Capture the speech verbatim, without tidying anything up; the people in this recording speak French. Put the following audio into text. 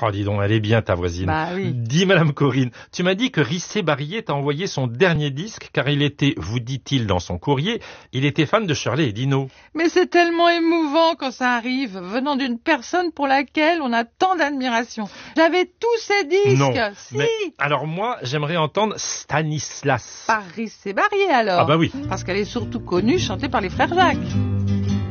Oh, dis donc, elle est bien ta voisine. Bah oui. Dis, Madame Corinne, tu m'as dit que Risset-Barillet t'a envoyé son dernier disque car il était, vous dit-il dans son courrier, il était fan de Shirley et Dino. Mais c'est tellement émouvant quand ça arrive, venant d'une personne pour laquelle on a tant d'admiration. J'avais tous ces disques. Non, si. mais alors moi, j'aimerais entendre Stanislas. Par Risset-Barillet alors. Ah bah oui. Parce qu'elle est surtout connue, chantée par les frères Jacques.